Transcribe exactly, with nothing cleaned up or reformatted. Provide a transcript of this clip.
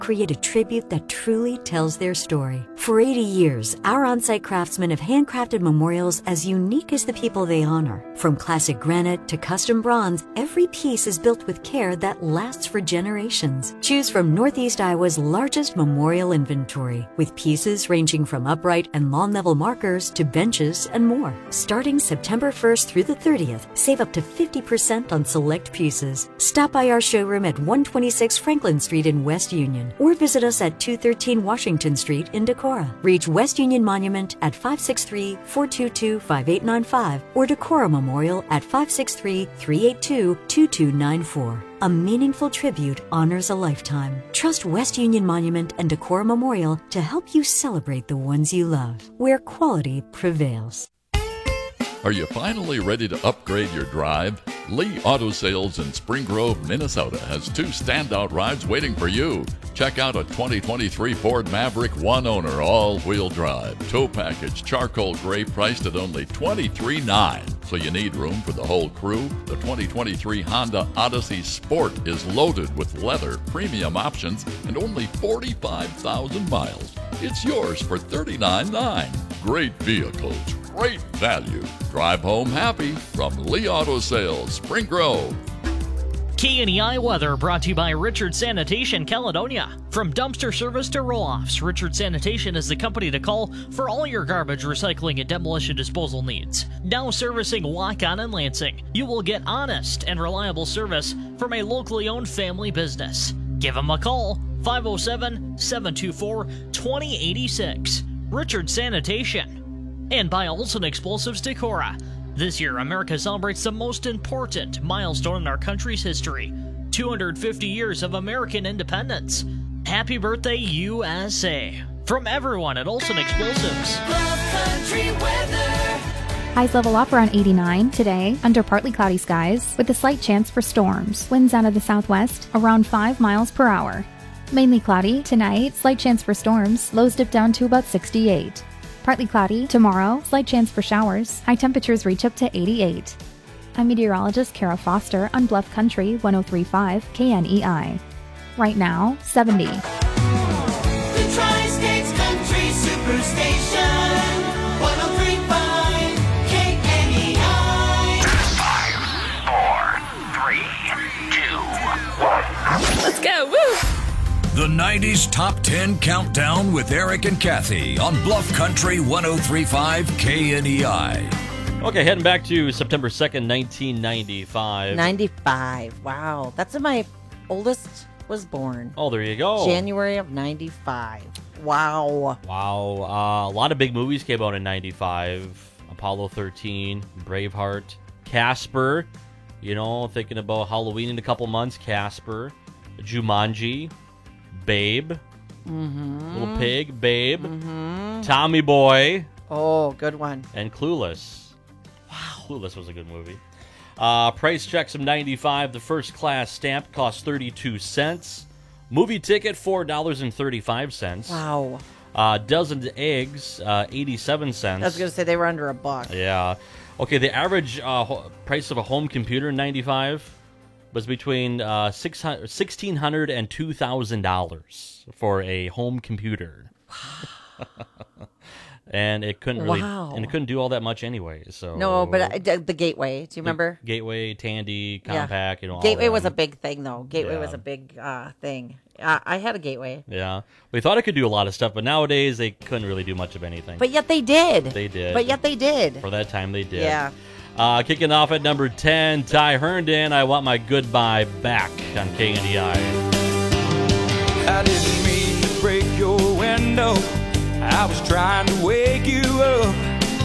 create a tribute that truly tells their story. For eighty years, our on-site craftsmen have handcrafted memorials as unique as the people they honor. From classic granite to custom bronze, every piece is built with care that lasts for generations. Choose from Northeast Iowa's largest memorial inventory, with pieces ranging from upright and lawn-level markers to benches and more. Starting September first through the thirtieth, save up to fifty percent on select pieces. Stop by our showroom at one twenty-six Franklin Street in West Union, or visit us at two thirteen Washington Street in Decorah. Reach West Union Monument at five six three, four two two, five eight nine five or Decorah Memorial at five six three, three eight two, two two nine four. A meaningful tribute honors a lifetime. Trust West Union Monument and Decorah Memorial to help you celebrate the ones you love, where quality prevails. Are you finally ready to upgrade your drive? Lee Auto Sales in Spring Grove, Minnesota has two standout rides waiting for you. Check out a twenty twenty-three Ford Maverick one owner all-wheel drive. Tow package charcoal gray priced at only twenty-three thousand nine hundred dollars. So you need room for the whole crew? The twenty twenty-three Honda Odyssey Sport is loaded with leather, premium options, and only forty-five thousand miles. It's yours for thirty-nine thousand nine hundred dollars. Great vehicles, great value. Drive home happy from Lee Auto Sales, Spring Grove. K N E I weather brought to you by Richard Sanitation, Caledonia. From dumpster service to roll-offs, Richard Sanitation is the company to call for all your garbage, recycling, and demolition disposal needs. Now servicing Wacon and Lansing, you will get honest and reliable service from a locally owned family business. Give them a call, five oh seven, seven two four, two oh eight six. Richard Sanitation. And by Olson Explosives Decorah. This year, America celebrates the most important milestone in our country's history, two hundred fifty years of American independence. Happy birthday, U S A. From everyone at Olson Explosives. Love Country weather. Highs level up around eighty-nine today, under partly cloudy skies, with a slight chance for storms. Winds out of the southwest, around five miles per hour. Mainly cloudy tonight, slight chance for storms, lows dip down to about sixty-eight. Partly cloudy tomorrow, slight chance for showers, high temperatures reach up to eighty-eight. I'm meteorologist Kara Foster on Bluff Country one oh three point five K N E I. Right now, seventy. The Tri-States Country Superstation, one oh three point five K N E I. Five, four, three, two, one. Let's go, woo! The nineties Top ten Countdown with Eric and Kathy on Bluff Country one oh three point five K N E I. Okay, heading back to September second, nineteen ninety-five. ninety-five. Wow. That's when my oldest was born. Oh, there you go. January of ninety-five. Wow. Wow. Uh, a lot of big movies came out in ninety-five. Apollo thirteen, Braveheart, Casper. You know, thinking about Halloween in a couple months. Casper, Jumanji, Babe, Mm-hmm. Little Pig, Babe, Mm-hmm. Tommy Boy. Oh, good one. And Clueless. Wow. Clueless was a good movie. Uh, price check some ninety-five. The first class stamp costs thirty-two cents. Movie ticket, four dollars and thirty-five cents. Wow. Uh, dozen eggs, uh, eighty-seven cents. I was going to say they were under a buck. Yeah. Okay, the average uh, ho- price of a home computer in ninety-five was between uh, sixteen hundred dollars and two thousand dollars for a home computer. And it couldn't really, wow. and it couldn't do all that much anyway. So no, but uh, the Gateway. Do you remember? Gateway, Tandy, Compact, yeah. you know. Gateway all was a big thing, though. Gateway yeah. was a big uh, thing. Uh, I had a Gateway. Yeah, we thought it could do a lot of stuff, but nowadays they couldn't really do much of anything. But yet they did. They did. But yet they did. For that time, they did. Yeah. Uh, kicking off at number ten, Ty Herndon. I want my goodbye back on K N E I. I didn't mean to break your window. I was trying to wake you up.